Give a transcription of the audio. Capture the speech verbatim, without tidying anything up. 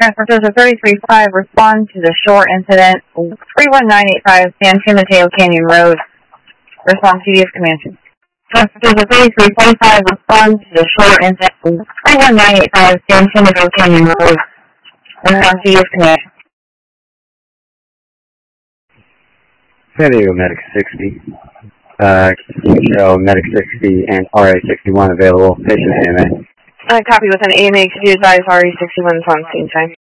Transportation thirty-three five, respond to the shore incident, three one nine eight five, San Mateo Canyon Road. Respond T D S Command. Transportation thirty-three forty-five, respond to the shore incident, three one nine eight five, San Mateo Canyon Road. Respond T D S Command. San Diego Medic sixty. Uh, show Medic sixty and R A sixty-one available. Patient A M A. Uh, copy with an A M A. Could you advise R A sixty-one is on scene time?